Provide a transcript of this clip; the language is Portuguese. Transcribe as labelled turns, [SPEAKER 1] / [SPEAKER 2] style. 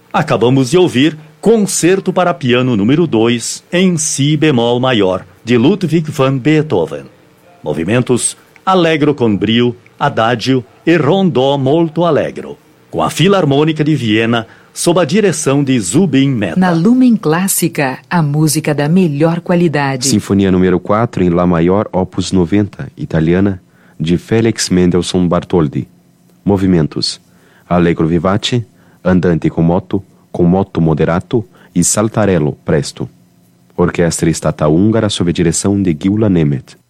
[SPEAKER 1] Acabamos de ouvir Concerto para Piano número 2 em Si bemol maior, de Ludwig van Beethoven. Movimentos Allegro con brio, Adagio e Rondò molto allegro, com a Filarmônica de Viena, sob a direção de Zubin Mehta.
[SPEAKER 2] Na Lumen Clássica, a música da melhor qualidade.
[SPEAKER 3] Sinfonia número 4 em Lá maior, opus 90, italiana, de Felix Mendelssohn Bartholdy. Movimentos Allegro vivace, Andante com moto moderato e Saltarello presto. Orquestra Estatal Húngara sob a direção de Gyula Nemet.